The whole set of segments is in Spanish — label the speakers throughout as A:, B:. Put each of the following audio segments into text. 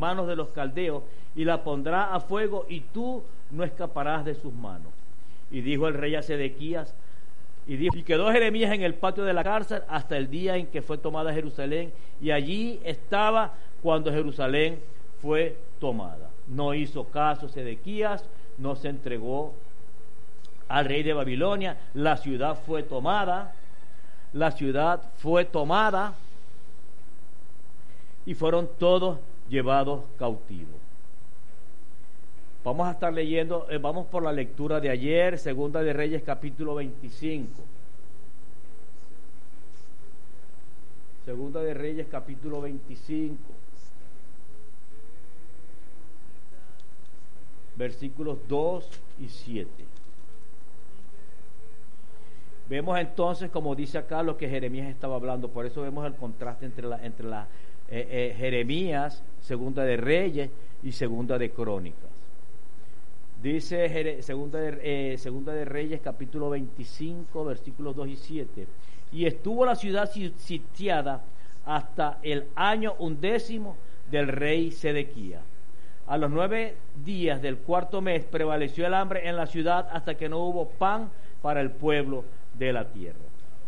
A: manos de los caldeos y la pondrá a fuego, y tú no escaparás de sus manos. Y dijo el rey a Sedequías, y quedó Jeremías en el patio de la cárcel hasta el día en que fue tomada Jerusalén, y allí estaba cuando Jerusalén fue tomada. No hizo caso Sedequías, no se entregó al rey de Babilonia. La ciudad fue tomada, y fueron todos llevados cautivos. Vamos a estar leyendo, vamos por la lectura de ayer, Segunda de Reyes capítulo 25. Segunda de Reyes capítulo 25. Versículos 2 y 7. Vemos entonces, como dice acá, lo que Jeremías estaba hablando. Por eso vemos el contraste entre Jeremías, Segunda de Reyes y Segunda de Crónicas. Dice Segunda de Reyes capítulo 25 versículos 2 y 7. Y estuvo la ciudad sitiada hasta el año 11 del rey Sedequías. A los 9 días del cuarto mes prevaleció el hambre en la ciudad hasta que no hubo pan para el pueblo de la tierra.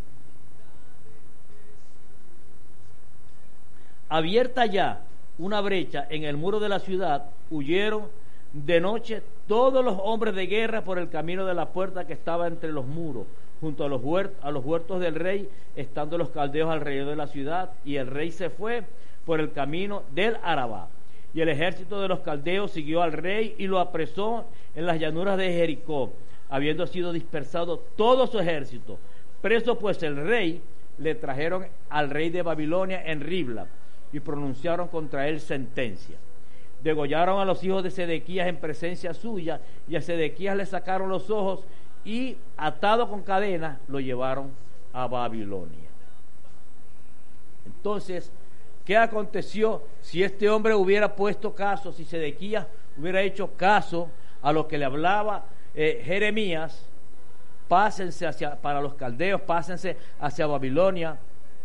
A: Abierta ya una brecha en el muro de la ciudad, huyeron de noche todos los hombres de guerra por el camino de la puerta que estaba entre los muros, junto a los huertos del rey, estando los caldeos alrededor de la ciudad, y el rey se fue por el camino del Arabá. Y el ejército de los caldeos siguió al rey y lo apresó en las llanuras de Jericó, habiendo sido dispersado todo su ejército. Preso pues el rey, le trajeron al rey de Babilonia en Ribla, y pronunciaron contra él sentencia. Degollaron a los hijos de Sedequías en presencia suya, y a Sedequías le sacaron los ojos, y atado con cadenas lo llevaron a Babilonia. Entonces, ¿qué aconteció si este hombre hubiera puesto caso, si Sedequías hubiera hecho caso a lo que le hablaba Jeremías? Pásense para los caldeos, pásense hacia Babilonia.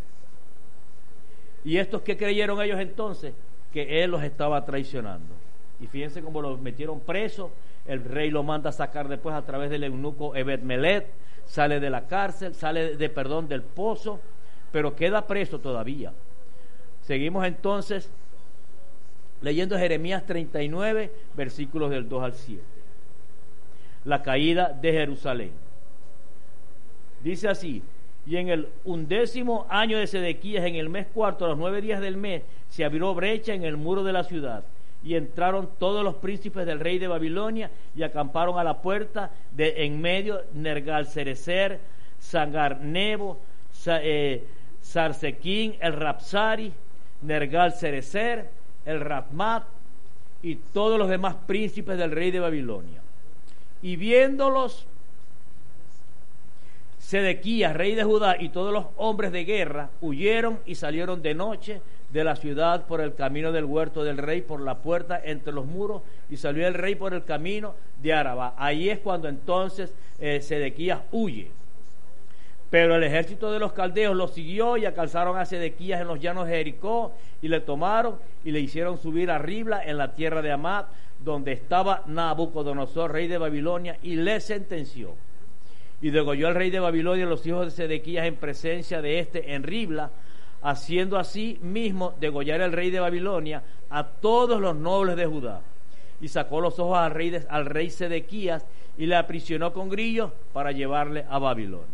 A: ¿Y estos qué creyeron ellos entonces? Que él los estaba traicionando. Y fíjense cómo lo metieron preso. El rey lo manda a sacar después a través del eunuco Ebed-Melech, sale de la cárcel, del pozo, pero queda preso todavía. Seguimos entonces leyendo Jeremías 39, versículos del 2 al 7. La caída de Jerusalén. Dice así: y en el 11 año de Sedequías, en el mes cuarto, a los 9 días del mes, se abrió brecha en el muro de la ciudad, y entraron todos los príncipes del rey de Babilonia, y acamparon a la puerta de en medio Nergal-Sarecer, Sangar-Nebo, Sarsequín, el Rapsari, Nergal-Sarecer, el Rapmat, y todos los demás príncipes del rey de Babilonia. Y viéndolos Sedequías, rey de Judá, y todos los hombres de guerra huyeron y salieron de noche de la ciudad por el camino del huerto del rey, por la puerta entre los muros, y salió el rey por el camino de Arabá. Ahí es cuando entonces Sedequías huye. Pero el ejército de los caldeos lo siguió y alcanzaron a Sedequías en los llanos de Jericó, y le tomaron y le hicieron subir a Ribla en la tierra de Amat, donde estaba Nabucodonosor, rey de Babilonia, y le sentenció. Y degolló al rey de Babilonia los hijos de Sedequías en presencia de éste en Ribla, haciendo así mismo degollar el rey de Babilonia a todos los nobles de Judá. Y sacó los ojos al rey Sedequías y le aprisionó con grillos para llevarle a Babilonia.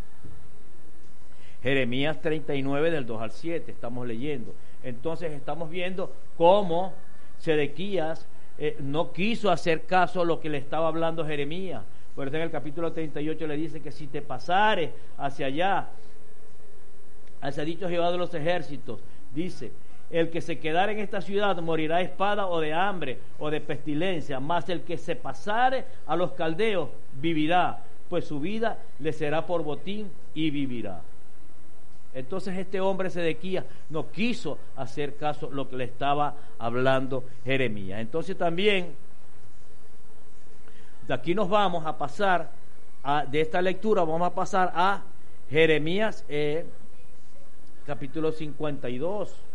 A: Jeremías 39 del 2 al 7 estamos leyendo. Entonces estamos viendo cómo Sedequías no quiso hacer caso a lo que le estaba hablando Jeremías. Por eso en el capítulo 38 le dice que si te pasares hacia allá, hacia dicho Jehová de los ejércitos, dice: el que se quedare en esta ciudad morirá de espada o de hambre o de pestilencia, mas el que se pasare a los caldeos vivirá, pues su vida le será por botín y vivirá. Entonces este hombre Sedequías no quiso hacer caso a lo que le estaba hablando Jeremías. Entonces también de aquí nos vamos a pasar de esta lectura, vamos a pasar a Jeremías capítulo 52.